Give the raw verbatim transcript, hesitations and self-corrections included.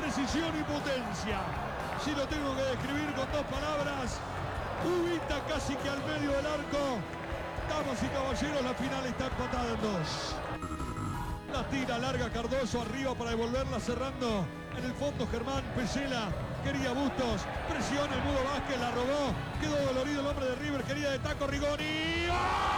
precisión y potencia. Si lo tengo que describir con dos palabras, ubita casi que al medio del arco. Damas y caballeros, la final está empatada en dos. La tira larga Cardoso arriba para devolverla cerrando. En el fondo Germán Pesela quería Bustos. Presiona el Mudo Vázquez, la robó. Quedó dolorido el hombre de River, quería de taco Rigoni. ¡Oh!